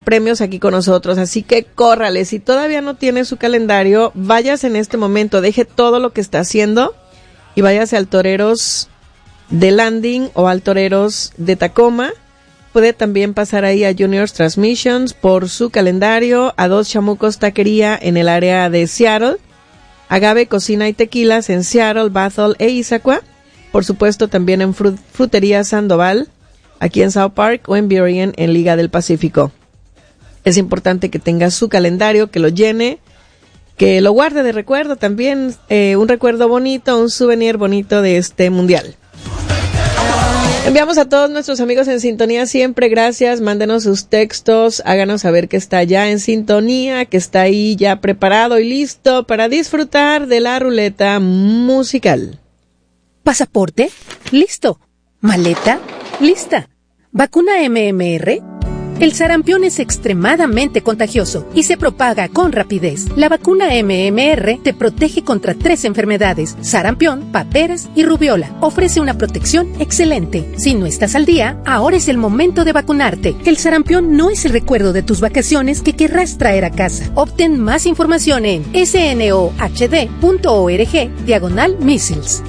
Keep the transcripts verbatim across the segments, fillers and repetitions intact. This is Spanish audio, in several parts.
premios aquí con nosotros, así que córrale. Si todavía no tiene su calendario, váyase en este momento, deje todo lo que está haciendo y váyase al Toreros de Landing o al Toreros de Tacoma. Puede también pasar ahí a Juniors Transmissions por su calendario, a Dos Chamucos Taquería en el área de Seattle, Agave Cocina y Tequilas en Seattle, Bethel e Issaquah, por supuesto también en Frut- Frutería Sandoval, aquí en South Park, o en Burien en Liga del Pacífico. Es importante que tenga su calendario, que lo llene, que lo guarde de recuerdo también, eh, un recuerdo bonito, un souvenir bonito de este mundial. Enviamos a todos nuestros amigos en sintonía siempre, gracias, mándenos sus textos, háganos saber que está ya en sintonía, que está ahí ya preparado y listo para disfrutar de la ruleta musical. ¿Pasaporte? Listo. ¿Maleta? Lista. ¿Vacuna M M R? El sarampión es extremadamente contagioso y se propaga con rapidez. La vacuna M M R te protege contra tres enfermedades: sarampión, paperas y rubiola. Ofrece una protección excelente. Si no estás al día, ahora es el momento de vacunarte. El sarampión no es el recuerdo de tus vacaciones que querrás traer a casa. Obtén más información en snohd.org diagonal measles.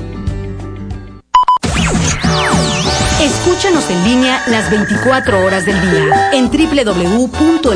Escúchanos en línea las veinticuatro horas del día en doble u doble u doble u punto